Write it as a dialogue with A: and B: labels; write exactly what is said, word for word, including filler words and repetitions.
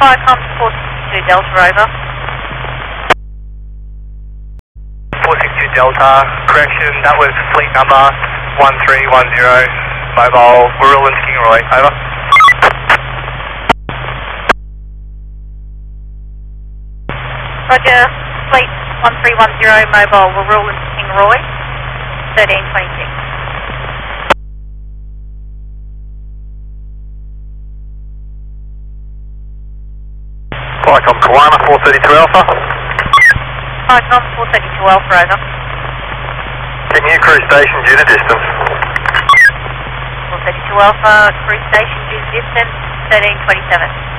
A: Viacom four sixty-two Delta, over.
B: four sixty-two Delta, correction, that was fleet number one three one zero, mobile, Wirral and Kingaroy, over.
A: Roger, fleet one three one zero, mobile, Wirral and Kingaroy, thirteen twenty-six.
B: Viacom Kiwana four thirty-two Alpha.
A: Viacom four thirty-two Alpha, over.
B: Can you cruise station due to distance?
A: four thirty-two Alpha, cruise station due to distance, thirteen twenty-seven.